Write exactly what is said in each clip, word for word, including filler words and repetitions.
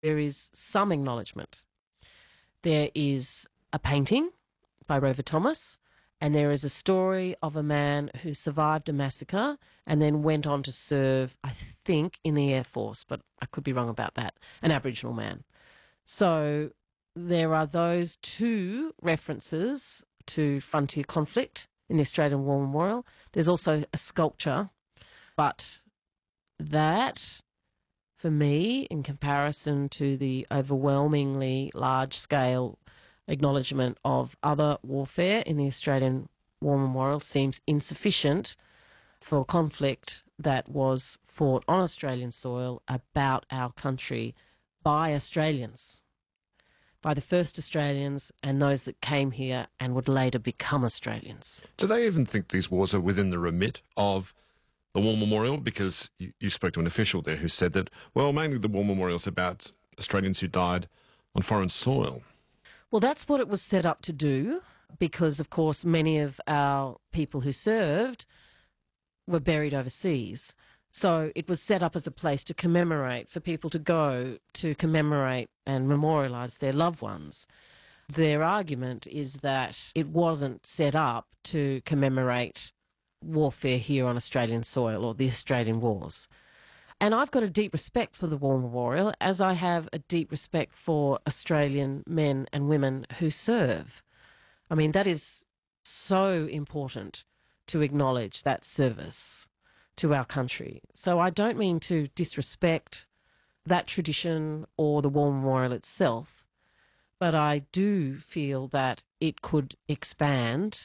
there is some acknowledgement. There is a painting by Rover Thomas, and there is a story of a man who survived a massacre and then went on to serve, I think, in the Air Force, but I could be wrong about that, an Aboriginal man. So there are those two references to frontier conflict in the Australian War Memorial. There's also a sculpture, but that, for me, in comparison to the overwhelmingly large-scale acknowledgement of other warfare in the Australian War Memorial, seems insufficient for conflict that was fought on Australian soil about our country by Australians, by the first Australians and those that came here and would later become Australians. Do they even think these wars are within the remit of the War Memorial? Because you, you spoke to an official there who said that, well, mainly the War Memorial is about Australians who died on foreign soil. Well, that's what it was set up to do, because, of course, many of our people who served were buried overseas. So it was set up as a place to commemorate, for people to go to commemorate and memorialise their loved ones. Their argument is that it wasn't set up to commemorate warfare here on Australian soil or the Australian wars. And I've got a deep respect for the War Memorial, as I have a deep respect for Australian men and women who serve. I mean, that is so important to acknowledge that service to our country. So I don't mean to disrespect that tradition or the War Memorial itself, but I do feel that it could expand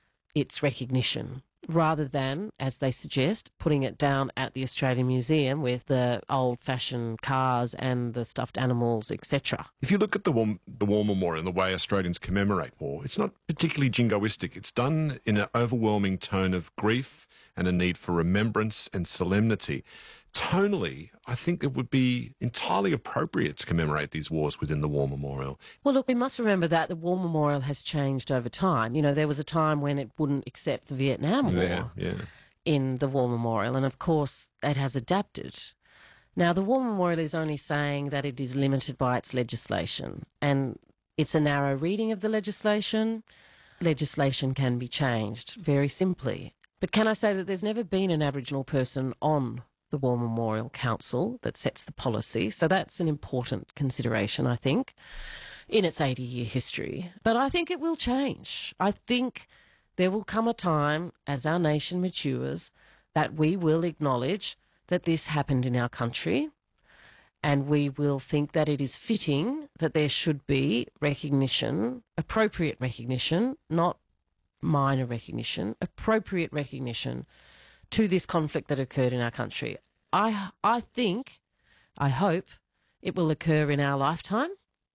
its recognition, rather than, as they suggest, putting it down at the Australian Museum with the old-fashioned cars and the stuffed animals, et cetera. If you look at the War, the War Memorial and the way Australians commemorate war, it's not particularly jingoistic. It's done in an overwhelming tone of grief and a need for remembrance and solemnity. Tonally, I think it would be entirely appropriate to commemorate these wars within the War Memorial. Well, look, we must remember that the War Memorial has changed over time. You know, there was a time when it wouldn't accept the Vietnam War Yeah, yeah. in the War Memorial, and of course it has adapted. Now, the War Memorial is only saying that it is limited by its legislation, and it's a narrow reading of the legislation. Legislation can be changed very simply. But can I say that there's never been an Aboriginal person on the War Memorial Council that sets the policy, so that's an important consideration, I think, in its eighty-year history. But I think it will change. I think there will come a time, as our nation matures, that we will acknowledge that this happened in our country, and we will think that it is fitting that there should be recognition, appropriate recognition, not minor recognition, appropriate recognition to this conflict that occurred in our country. I I think, I hope, it will occur in our lifetime,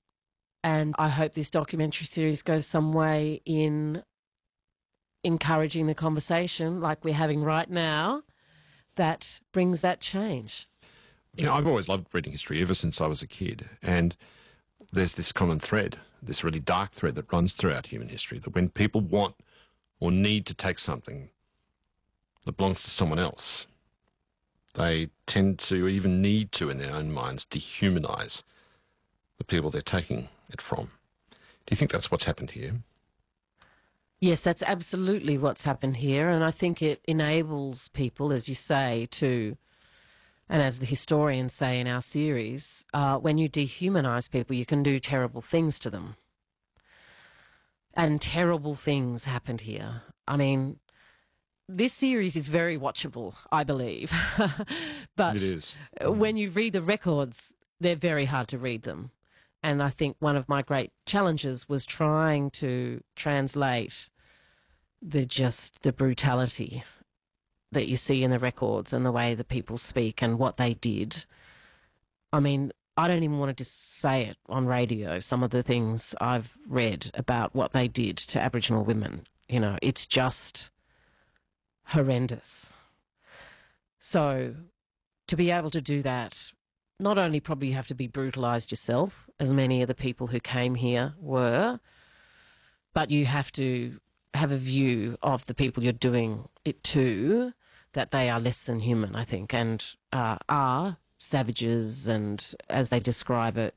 and I hope this documentary series goes some way in encouraging the conversation like we're having right now that brings that change. You know, I've always loved reading history ever since I was a kid, and there's this common thread, this really dark thread that runs throughout human history, that when people want or need to take something that belongs to someone else, they tend to, even need to in their own minds, dehumanize the people they're taking it from. Do you think that's what's happened here? Yes, that's absolutely what's happened here, and I think it enables people, as you say, to, and as the historians say in our series, uh, when you dehumanise people, you can do terrible things to them. And terrible things happened here. I mean, this series is very watchable, I believe. But It is. when you read the records, they're very hard to read them. And I think one of my great challenges was trying to translate the just the brutality that you see in the records and the way the people speak and what they did. I mean, I don't even want to just say it on radio, some of the things I've read about what they did to Aboriginal women. You know, it's just horrendous. So to be able to do that, not only probably you have to be brutalised yourself, as many of the people who came here were, but you have to have a view of the people you're doing it to, that they are less than human, I think, and uh, are savages and, as they describe it,